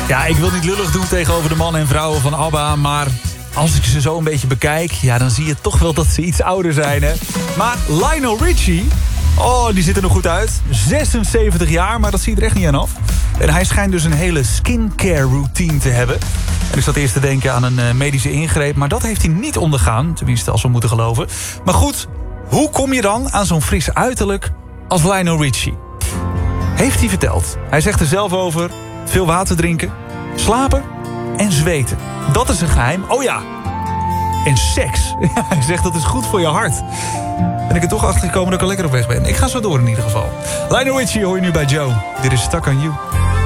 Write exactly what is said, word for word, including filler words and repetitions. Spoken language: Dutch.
Ja, ik wil niet lullig doen tegenover de mannen en vrouwen van ABBA, maar als ik ze zo een beetje bekijk, ja, dan zie je toch wel dat ze iets ouder zijn, hè. Maar Lionel Richie, oh, die ziet er nog goed uit. zesenzeventig jaar, maar dat ziet er echt niet aan af. En hij schijnt dus een hele skincare routine te hebben. En ik zat eerst te denken aan een uh, medische ingreep, maar dat heeft hij niet ondergaan. Tenminste, als we moeten geloven. Maar goed, hoe kom je dan aan zo'n fris uiterlijk als Lionel Richie? Heeft hij verteld. Hij zegt er zelf over: veel water drinken, slapen en zweten. Dat is een geheim. Oh ja, en seks. Hij zegt dat is goed voor je hart. Ben ik er toch achter gekomen dat ik er lekker op weg ben. Ik ga zo door in ieder geval. Lionel Richie hoor je nu bij Joe. Dit is Stuck on You.